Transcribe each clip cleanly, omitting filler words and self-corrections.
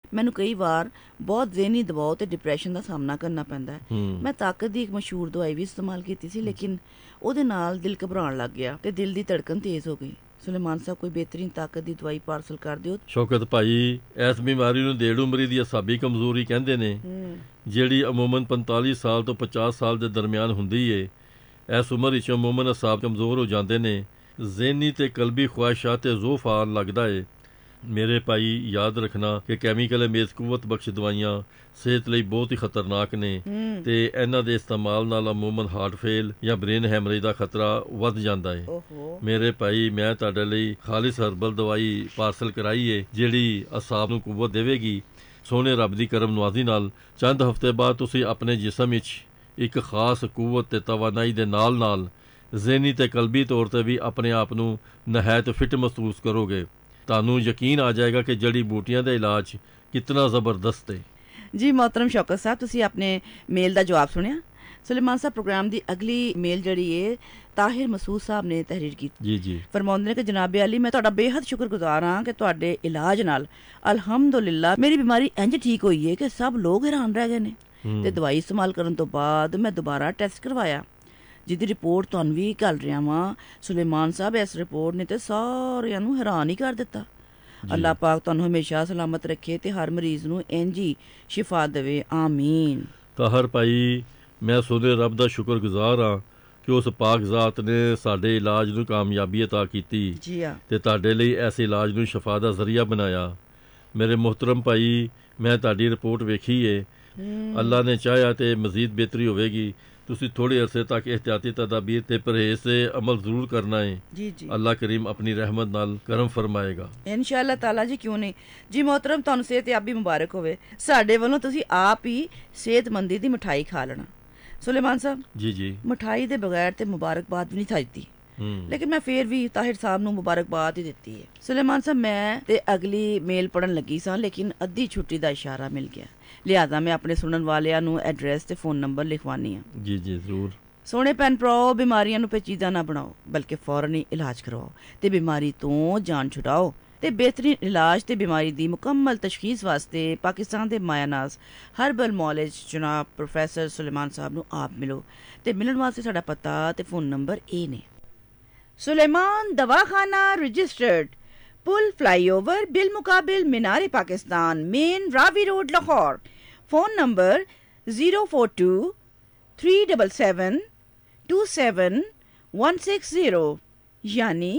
ਮੈਨੂੰ ਕਈ ਵਾਰ ਬਹੁਤ ਜ਼ਿਹਨੀ ਦਬਾਅ ਤੇ ਡਿਪਰੈਸ਼ਨ ਦਾ ਸਾਹਮਣਾ ਕਰਨਾ ਪੈਂਦਾ ਹੈ। ਮੈਂ ਤਾਕਤ ਦੀ ਇੱਕ ਮਸ਼ਹੂਰ ਦਵਾਈ ਵੀ ਇਸਤੇਮਾਲ ਕੀਤੀ ਸੀ, ਲੇਕਿਨ ਉਹਦੇ ਨਾਲ ਦਿਲ ਘਬਰਾਉਣ ਲੱਗ ਗਿਆ ਤੇ ਦਿਲ ਦੀ ਧੜਕਨ ਤੇਜ਼ ਹੋ ਗਈ। ਸੁਲੇਮਾਨ ਸਾਹਿਬ, ਕੋਈ ਬਿਹਤਰੀਨ ਤਾਕਤ ਦੀ ਦਵਾਈ ਪਾਰਸਲ ਕਰ ਦਿਓ। ਸ਼ੌਕਤ ਭਾਈ, ਇਸ ਬਿਮਾਰੀ ਨੂੰ ਦੇੜ ਉਮਰੀ ਦੀ ਅਸਾਬੀ ਕਮਜ਼ੋਰੀ ਕਹਿੰਦੇ ਨੇ, ਜਿਹੜੀ ਅਮੂਮਨ 45 ਸਾਲ ਤੋਂ 50 ਸਾਲ ਦੇ ਦਰਮਿਆਨ ਹੁੰਦੀ ਏ। ਇਸ ਉਮਰ ਵਿੱਚ ਅਮੂਮਨ ਅਸਾਬ ਕਮਜ਼ੋਰ ਹੋ ਜਾਂਦੇ ਨੇ, ਜ਼ਿਹਨੀ ਤੇ ਕਲਬੀ ਖਵਾਹਿਸ਼ਾਂ ਤੇ ਜ਼ੋਫ ਆਉਣ ਲੱਗਦਾ ਏ। ਮੇਰੇ ਭਾਈ, ਯਾਦ ਰੱਖਣਾ ਕਿ ਕੈਮੀਕਲ ਅਮੇਜ਼ ਕੁਵਤ ਬਖਸ਼ ਦਵਾਈਆਂ ਸਿਹਤ ਲਈ ਬਹੁਤ ਹੀ ਖਤਰਨਾਕ ਨੇ ਤੇ ਇਹਨਾਂ ਦੇ ਇਸਤੇਮਾਲ ਨਾਲ ਅਮੂਮਨ ਹਾਰਟ ਫੇਲ ਜਾਂ ਬ੍ਰੇਨ ਹੈਮਰੇਜ ਦਾ ਖਤਰਾ ਵੱਧ ਜਾਂਦਾ ਏ। ਮੇਰੇ ਭਾਈ, ਮੈਂ ਤੁਹਾਡੇ ਲਈ ਖਾਲਿਸ ਹਰਬਲ ਦਵਾਈ ਪਾਰਸਲ ਕਰਾਈ ਏ, ਜਿਹੜੀ ਅਸਾਬ ਨੂੰ ਕੁਵਤ ਦੇਵੇਗੀ। ਸੋਹਣੇ ਰੱਬ ਦੀ ਕਰਮ ਨਵਾਜ਼ੀ ਨਾਲ ਚੰਦ ਹਫ਼ਤੇ ਬਾਅਦ ਤੁਸੀਂ ਆਪਣੇ ਜਿਸਮ ਵਿੱਚ ਇੱਕ ਖਾਸ ਕੁਵਤ ਤੇ ਤਵਾਨਾਈ ਦੇ ਨਾਲ ਨਾਲ ਜ਼ਿਹਨੀ ਤੇ ਕਲਬੀ ਤੌਰ ਤੇ ਵੀ ਆਪਣੇ ਆਪ ਨੂੰ ਨਹਾਇਤ ਫਿੱਟ ਮਹਿਸੂਸ ਕਰੋਗੇ। ਤੁਹਾਨੂੰ ਯਕੀਨ ਆ ਜਾਏਗਾ ਕਿ ਜੜੀ ਬੂਟੀਆਂ ਦਾ ਇਲਾਜ ਕਿਤਨਾ ਜ਼ਬਰਦਸਤ ਹੈ। ਜੀ मोहतरम शौकत साहब, ਤੁਸੀਂ ਆਪਣੇ ਮੇਲ ਦਾ ਜਵਾਬ ਸੁਣਿਆ। ਸੁਲੇਮਾਨ ਸਾਹਿਬ, ਪ੍ਰੋਗਰਾਮ ਦੀ ਅਗਲੀ ਮੇਲ ਜਿਹੜੀ ਹੈ ਤਾਹਿਰ ਮਸੂਦ ਸਾਹਿਬ ਨੇ ਤਹਿਰੀਰ ਕੀਤੀ। ਜੀ ਫਰਮਾਉਂਦੇ ਨੇ ਕਿ ਜਨਾਬੇ ਅਲੀ, ਮੈਂ ਤੁਹਾਡਾ ਬੇਹੱਦ ਸ਼ੁਕਰਗੁਜ਼ਾਰ ਹਾਂ ਕਿ ਤੁਹਾਡੇ ਇਲਾਜ ਨਾਲ ਅਲਹਮਦੁਲਿਲਾ ਮੇਰੀ ਬਿਮਾਰੀ ਇੰਜ ਠੀਕ ਹੋਈ ਹੈ ਕਿ ਸਭ ਲੋਕ ਹੈਰਾਨ ਰਹਿ ਗਏ ਨੇ। ਤੇ ਦਵਾਈ ਇਸਤੇਮਾਲ ਕਰਨ ਤੋਂ ਬਾਅਦ ਮੈਂ ਦੁਬਾਰਾ ਟੈਸਟ ਕਰਵਾਇਆ, ਜਿਹਦੀ ਰਿਪੋਰਟ ਤੁਹਾਨੂੰ ਵੀ ਘੱਲ ਰਿਹਾ ਵਾਂ। ਸੁਲੇਮਾਨ ਸਾਹਿਬ, ਇਸ ਰਿਪੋਰਟ ਨੇ ਤੇ ਸਾਰਿਆਂ ਨੂੰ ਹੈਰਾਨ ਹੀ ਕਰ ਦਿੱਤਾ। ਅੱਲਾਹ ਪਾਕ ਤੁਹਾਨੂੰ ਹਮੇਸ਼ਾ ਸਲਾਮਤ ਰੱਖੇ ਤੇ ਹਰ ਮਰੀਜ਼ ਨੂੰ ਇੰਜ ਹੀ ਸ਼ਿਫਾ ਦੇਵੇ, ਆਮੀਨ। ਤਾਹਰ ਭਾਈ, ਮੈਂ ਸੋਹਣੇ ਰੱਬ ਦਾ ਸ਼ੁਕਰਗੁਜ਼ਾਰ ਹਾਂ ਕਿ ਉਸ ਪਾਕ ਜ਼ਾਤ ਨੇ ਸਾਡੇ ਇਲਾਜ ਨੂੰ ਕਾਮਯਾਬੀ ਅਤਾ ਕੀਤੀ ਤੇ ਤੁਹਾਡੇ ਲਈ ਐਸੇ ਇਲਾਜ ਨੂੰ ਸ਼ਫਾ ਦਾ ਜ਼ਰੀਆ ਬਣਾਇਆ। ਮੇਰੇ ਮੁਹਤਰਮ ਭਾਈ, ਮੈਂ ਤੁਹਾਡੀ ਰਿਪੋਰਟ ਵੇਖੀ ਏ। ਅੱਲਾਹ ਨੇ ਚਾਹਿਆ ਤੇ ਮਜ਼ੀਦ ਬਿਹਤਰੀ ਹੋਵੇਗੀ। ਤੁਸੀਂ ਥੋੜੇ ਅਰਸੇ ਤੱਕ एहतियाती तदाबीर ते परहेज से अमल जरूर करना है। जी। अल्लाह करीम अपनी रहमत नाल करम फरमाएगा इंशाअल्लाह ताला जी। क्यों नहीं जी मोहतरम, ਤੁਹਾਨੂੰ ਸਿਹਤਯਾਬੀ ਮੁਬਾਰਕ ਹੋਵੇ। ਸਾਡੇ ਵੱਲੋਂ ਤੁਸੀਂ ਆਪ ਹੀ ਸਿਹਤਮੰਦੀ ਦੀ ਮਿਠਾਈ ਖਾ ਲੈਣਾ। ਸੁਲੇਮਾਨ ਸਾਹਿਬ ਜੀ ਮਿਠਾਈ ਦੇ ਬਗੈਰ ਤੇ ਮੁਬਾਰਕਬਾਦ ਵੀ ਨਹੀਂ ਚਾਹੀਦੀ, ਲੇਕਿਨ ਮੈਂ ਫੇਰ ਵੀ ਤਾਹਿਰ ਸਾਹਿਬ ਨੂੰ ਮੁਬਾਰਕਬਾਦ ਹੀ ਦਿੱਤੀ ਹੈ। ਸੁਲੇਮਾਨ ਸਾਹਿਬ, ਮੈਂ ਤੇ ਅਗਲੀ ਮੇਲ ਪੜਨ ਲੱਗੀ ਸਾਂ, ਲੇਕਿਨ ਅੱਧੀ ਛੁੱਟੀ ਦਾ ਇਸ਼ਾਰਾ ਮਿਲ ਗਿਆ, ਲਿਹਾਜ਼ਾ ਮੈਂ ਆਪਣੇ ਸੁਣਨ ਵਾਲਿਆਂ ਨੂੰ ਐਡਰੈਸ ਤੇ ਫੋਨ ਨੰਬਰ ਲਿਖਵਾਨੀ ਆ। ਜੀ ਜ਼ਰੂਰ। ਸੋਹਣੇ ਭੈਣ ਭਰਾਓ, ਬਿਮਾਰੀਆਂ ਨੂੰ ਪੇਚੀਦਾ ਨਾ ਬਣਾਓ, ਬਲਕਿ ਫੌਰਨ ਹੀ ਇਲਾਜ ਕਰਵਾਓ ਤੇ ਬਿਮਾਰੀ ਤੋਂ ਜਾਨ ਛੁਡਾਓ। ਤੇ ਬਿਹਤਰੀਨ ਇਲਾਜ ਤੇ ਬਿਮਾਰੀ ਦੀ ਮੁਕੰਮਲ ਤਸ਼ਖੀਸ ਵਾਸਤੇ ਪਾਕਿਸਤਾਨ ਦੇ ਮਾਇਆਨਾਜ਼ ਹਰਬਲ ਮੌਲਜ ਜਨਾਬ ਪ੍ਰੋਫੈਸਰ ਸੁਲੇਮਾਨ ਸਾਹਿਬ ਨੂੰ ਆਪ ਮਿਲੋ। ਤੇ ਮਿਲਣ ਵਾਸਤੇ ਸਾਡਾ ਪਤਾ ਤੇ ਫੋਨ ਨੰਬਰ ਇਹ ਨੇ। ਸੁਲੇਮਾਨ ਦਵਾਖਾਨਾ ਰਜਿਸਟਰਡ, पुल फ्लाईओवर बिल मुकाबिल मीनार Pakistan, main Ravi road, Lahore. Phone number 04237727160 यानी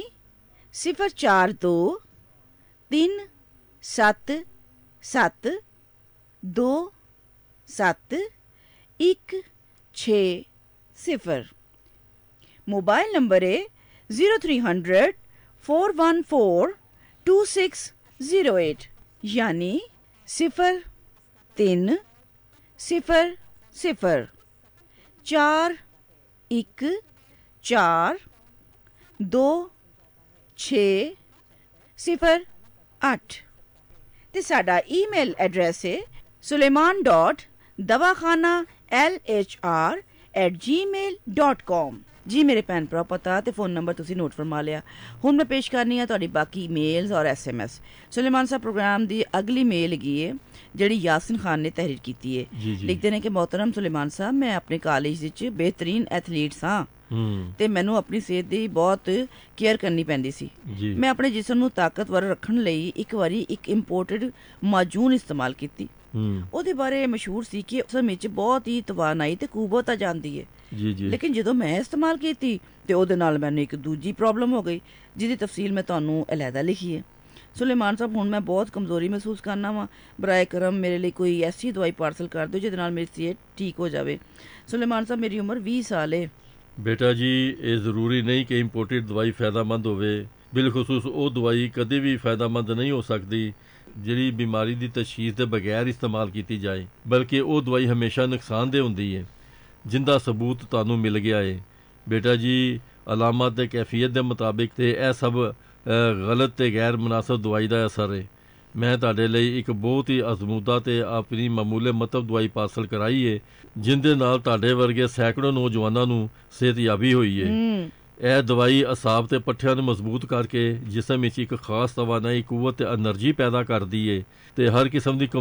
04237272160। मोबाइल नंबर है 0300-414-2608 यानी 03-0-4-1-4-2-6-0-8 ਤੇ ਸਾਡਾ ਈਮੇਲ ਐਡਰੈਸ ਹੈ suleiman.dawakhana@gmail.com। ਜੀ ਮੇਰੇ ਭੈਣ ਭਰਾ, ਪਤਾ ਤੇ ਫੋਨ ਨੰਬਰ ਤੁਸੀਂ ਨੋਟ ਫਰਮਾ ਲਿਆ। ਹੁਣ ਮੈਂ ਪੇਸ਼ ਕਰਨੀ ਆ ਤੁਹਾਡੀ ਬਾਕੀ ਮੇਲਸ ਔਰ SMS। ਸੁਲੇਮਾਨ ਸਾਹਿਬ, ਪ੍ਰੋਗਰਾਮ ਦੀ ਅਗਲੀ ਮੇਲ ਹੈਗੀ ਹੈ ਜਿਹੜੀ ਯਾਸਿਨ ਖਾਨ ਨੇ ਤਹਿਰੀਰ ਕੀਤੀ ਹੈ। ਲਿਖਦੇ ਨੇ ਕਿ मोहतरम ਸੁਲੇਮਾਨ ਸਾਹਿਬ, ਮੈਂ ਆਪਣੇ ਕਾਲਜ ਵਿੱਚ ਬਿਹਤਰੀਨ ਐਥਲੀਟ ਸਾਂ ਤੇ ਮੈਨੂੰ ਆਪਣੀ ਸਿਹਤ ਦੀ ਬਹੁਤ ਕੇਅਰ ਕਰਨੀ ਪੈਂਦੀ ਸੀ। ਮੈਂ ਆਪਣੇ ਜਿਸਮ ਨੂੰ ਤਾਕਤਵਰ ਰੱਖਣ ਲਈ ਇੱਕ ਵਾਰੀ ਇੱਕ ਇੰਪੋਰਟਡ ਮਾਜੂਨ ਇਸਤੇਮਾਲ ਕੀਤੀ। ਉਹਦੇ ਬਾਰੇ ਮਸ਼ਹੂਰ ਸੀ ਕਿ ਉਸ ਵਿੱਚ ਬਹੁਤ ਹੀ ਤਵਾਨਾਈ ਤੇ ਕੂਵਤ ਆ ਜਾਂਦੀ ਹੈ। ਲੇਕਿਨ ਜਦੋਂ ਮੈਂ ਇਸਤੇਮਾਲ ਕੀਤੀ ਤੇ ਉਹਦੇ ਨਾਲ ਮੈਨੂੰ ਇੱਕ ਦੂਜੀ ਪ੍ਰੋਬਲਮ ਹੋ ਗਈ, ਜਿਹਦੀ ਤਫਸੀਲ ਮੈਂ ਤੁਹਾਨੂੰ ਅਲੱਗਾ ਲਿਖੀ ਹੈ। ਸੁਲੇਮਾਨ ਸਾਹਿਬ, ਹੁਣ ਮੈਂ ਬਹੁਤ ਕਮਜ਼ੋਰੀ ਮਹਿਸੂਸ ਕਰਨਾ ਵਾ, ਬਰਾਏ ਕਰਮ ਮੇਰੇ ਲਈ ਕੋਈ ਐਸੀ ਦਵਾਈ ਪਾਰਸਲ ਕਰ ਦਿਓ ਜਿਹਦੇ ਨਾਲ ਮੇਰੀ ਸਿਹਤ ਠੀਕ ਹੋ ਜਾਵੇ। ਸੁਲੇਮਾਨ ਸਾਹਿਬ, ਮੇਰੀ ਉਮਰ 20 ਸਾਲ ਹੈ। ਬੇਟਾ ਜੀ, ਇਹ ਜ਼ਰੂਰੀ ਨਹੀਂ ਕਿ ਇੰਪੋਰਟਡ ਦਵਾਈ ਫਾਇਦਾਮੰਦ ਹੋਵੇ। ਬਿਲਖਸੂਸ ਉਹ ਦਵਾਈ ਕਦੇ ਵੀ ਫਾਇਦਾਮੰਦ ਨਹੀਂ ਹੋ ਸਕਦੀ ਜਿਹੜੀ ਬਿਮਾਰੀ ਦੀ ਤਸ਼ਖੀਸ ਦੇ ਬਗੈਰ ਇਸਤੇਮਾਲ ਕੀਤੀ ਜਾਏ, ਬਲਕਿ ਉਹ ਦਵਾਈ ਹਮੇਸ਼ਾ ਨੁਕਸਾਨਦੇਹ ਹੁੰਦੀ ਹੈ, ਜਿੰਦਾ ਸਬੂਤ ਤੁਹਾਨੂੰ ਮਿਲ ਗਿਆ ਹੈ। ਬੇਟਾ ਜੀ, ਅਲਾਮਤ ਤੇ ਕੈਫੀਅਤ ਦੇ ਮੁਤਾबिक ਤੇ ਇਹ ਸਭ ਗਲਤ ਤੇ ਗੈਰ ਮੁਨਾਸਬ ਦਵਾਈ ਦਾ ਅਸਰ ਹੈ। ਮੈਂ ਤੁਹਾਡੇ ਲਈ ਇੱਕ ਬਹੁਤ ਹੀ ਅਜ਼ਮੂਦਾ ਤੇ ਆਪਣੀ ਮਾਮੂਲੇ ਮਤਲਬ ਦਵਾਈ ਪਾਰਸਲ ਕਰਾਈ ਹੈ, ਜਿੰਦੇ ਨਾਲ ਤੁਹਾਡੇ ਵਰਗੇ ਸੈਂਕੜੋਂ ਨੌਜਵਾਨਾਂ ਨੂੰ ਸਿਹਤਯਾਬੀ ਹੋਈ ਹੈ। ਇਹ ਦਵਾਈ ਅਸਾਬ ਤੇ ਪੱਠਿਆਂ ਨੂੰ ਮਜ਼ਬੂਤ ਕਰਕੇ ਜਿਸਮ ਵਿੱਚ ਇੱਕ ਖਾਸ ਤਵਾਨਾਈ, ਕੂਵਤ ਤੇ ਐਨਰਜੀ ਪੈਦਾ ਕਰਦੀ ਹੈ ਤੇ ਹਰ ਕਿਸਮ ਦੀ